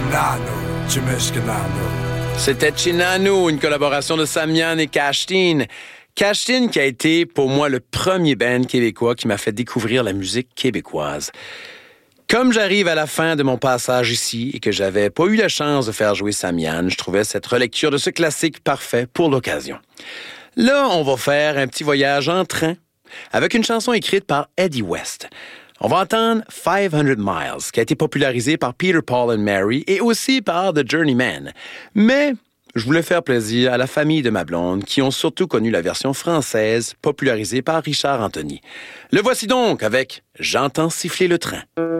C'était Chinano, une collaboration de Samian et Cashtin. Cashtin qui a été pour moi le premier band québécois qui m'a fait découvrir la musique québécoise. Comme j'arrive à la fin de mon passage ici et que j'avais pas eu la chance de faire jouer Samian, je trouvais cette relecture de ce classique parfait pour l'occasion. Là, on va faire un petit voyage en train avec une chanson écrite par Eddie West. On va entendre 500 Miles, qui a été popularisé par Peter, Paul and Mary et aussi par The Journeymen. Mais je voulais faire plaisir à la famille de ma blonde, qui ont surtout connu la version française popularisée par Richard Anthony. Le voici donc avec « J'entends siffler le train ».